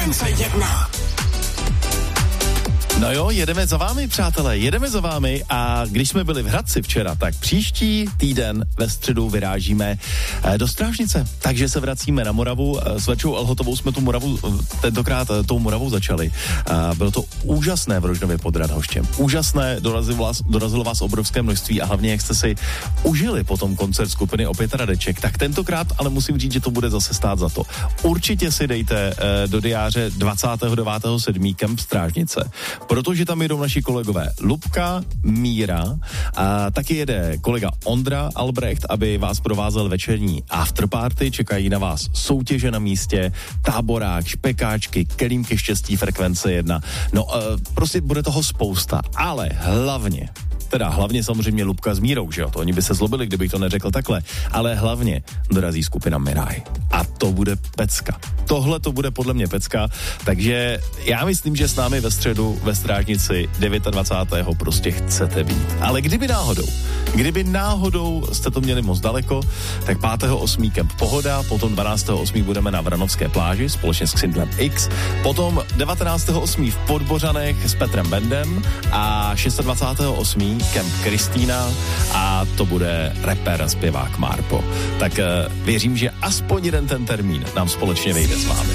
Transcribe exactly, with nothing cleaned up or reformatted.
Frekvence jedna. No jo, jedeme za vámi, přátelé, jedeme za vámi a když jsme byli v Hradci včera, tak příští týden ve středu vyrážíme do Strážnice, takže se vracíme na Moravu. S Verčou Alhotovou jsme tu Moravu, tentokrát tou Moravou začali. Bylo to úžasné v Rožnově pod Radhoštěm. Úžasné, dorazilo vás, dorazilo vás obrovské množství a hlavně, jak jste si užili potom koncert skupiny Opět Radeček, tak tentokrát ale musím říct, že to bude zase stát za to. Určitě si dejte do diáře dvacátého devátého sedmého Kemp Strážnice, protože tam jedou naši kolegové Lubka, Míra a taky jede kolega Ondra Albrecht, aby vás provázel večerní afterparty, čekají na vás soutěže na místě, táborák, špekáčky, kelímky štěstí, Frekvence jedna. No, uh, prostě bude toho spousta, ale hlavně Teda hlavně samozřejmě Lubka s Mírou, že jo, to oni by se zlobili, kdybych to neřekl takhle, ale hlavně dorazí skupina Miraj. A to bude pecka. Tohle to bude podle mě pecka, takže já myslím, že s námi ve středu ve Strážnici dvacátého devátého prostě chcete být. Ale kdyby náhodou, kdyby náhodou jste to měli moc daleko, tak pátého osmého Kemp Pohoda, potom dvanáctého osmého budeme na Vranovské pláži společně s Xindlem X, potom devatenáctého osmého v Podbořanech s Petrem Bendem a dvacátého šestého osmého Kemp Kristýna a to bude rapper a zpěvák Marpo. Tak uh, věřím, že aspoň jeden ten termín nám společně vejde s vámi.